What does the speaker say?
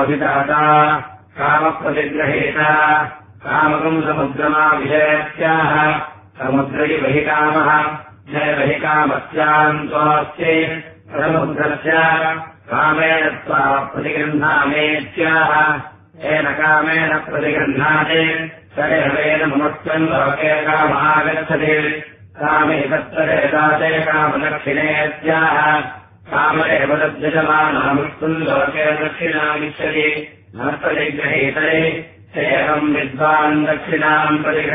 अभिदाता कामप्रतिग्रहेता कामकम् समुद्रमाभिषेत्याह समुद्रैवहि कामः जयवहि कामस्याम् त्वास्ये समुद्रस्य कामेन त्वा प्रतिगृह्णामेत्याह येन कामेन प्रतिगृह्णाते सरेवेन ममत्वम् लोके कामागच्छति कामे तत्तरेदाते कामदक्षिणेत्याह कामेव तद्यजमानमृत्युम् लोके दक्षिणामिच्छति न प्रतिगृहीतरे एवम् विद्वान् दक्षिणाम्